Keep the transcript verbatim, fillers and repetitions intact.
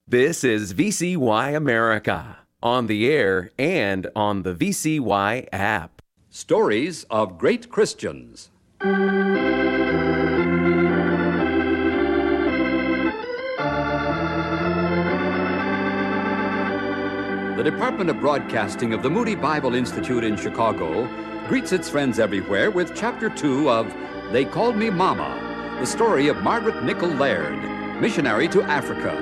This is V C Y America, on the air and on the V C Y app. Stories of Great Christians. The Department of Broadcasting of the Moody Bible Institute in Chicago greets its friends everywhere with Chapter two of They Called Me Mama, the story of Margaret Nichol Laird, missionary to Africa.